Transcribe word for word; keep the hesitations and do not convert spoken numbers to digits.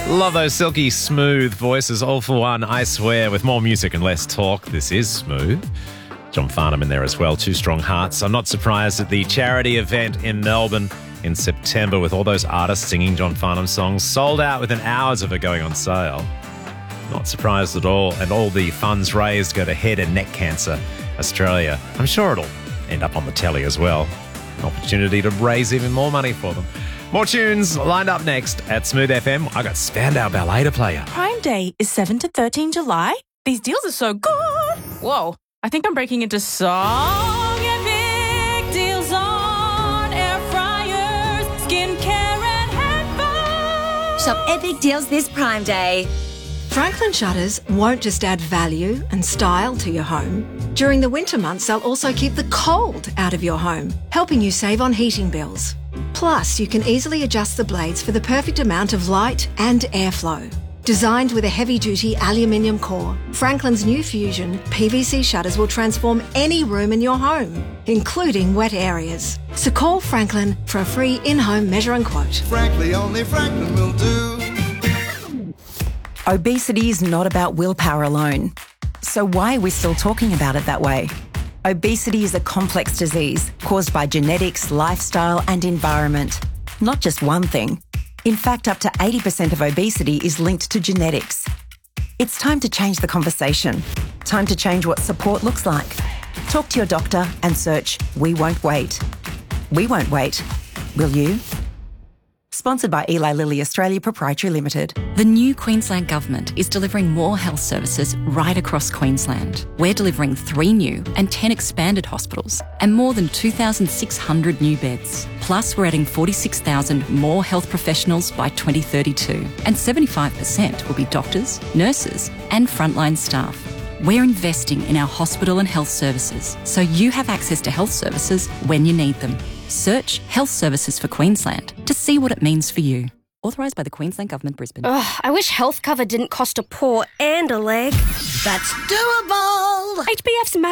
Love those silky smooth voices, all for one, I swear. With more music and less talk, this is smooth. John Farnham in there as well, Two Strong Hearts. I'm not surprised at the charity event in Melbourne in September with all those artists singing John Farnham songs, sold out within hours of it going on sale. Not surprised at all. And all the funds raised go to Head and Neck Cancer Australia. I'm sure it'll end up on the telly as well. An opportunity to raise even more money for them. More tunes lined up next at Smooth F M. I got Spandau Ballet to play you. Prime Day is seven to thirteen July. These deals are so good. Whoa, I think I'm breaking into song. Epic deals on air fryers, skincare and headphones. Shop epic deals this Prime Day. Franklin Shutters won't just add value and style to your home. During the winter months, they'll also keep the cold out of your home, helping you save on heating bills. Plus, you can easily adjust the blades for the perfect amount of light and airflow. Designed with a heavy-duty aluminium core, Franklin's new Fusion P V C shutters will transform any room in your home, including wet areas. So call Franklin for a free in-home measure and quote. Frankly, only Franklin will do. Obesity is not about willpower alone. So why are we still talking about it that way? Obesity is a complex disease caused by genetics, lifestyle and environment. Not just one thing. In fact, up to eighty percent of obesity is linked to genetics. It's time to change the conversation. Time to change what support looks like. Talk to your doctor and search We Won't Wait. We won't wait. Will you? Sponsored by Eli Lilly Australia Proprietary Limited. The new Queensland Government is delivering more health services right across Queensland. We're delivering three new and ten expanded hospitals and more than two thousand six hundred new beds. Plus, we're adding forty-six thousand more health professionals by twenty thirty-two, and seventy-five percent will be doctors, nurses and frontline staff. We're investing in our hospital and health services so you have access to health services when you need them. Search Health Services for Queensland to see what it means for you. Authorised by the Queensland Government, Brisbane. Ugh, I wish health cover didn't cost a paw and a leg. That's doable. H B F's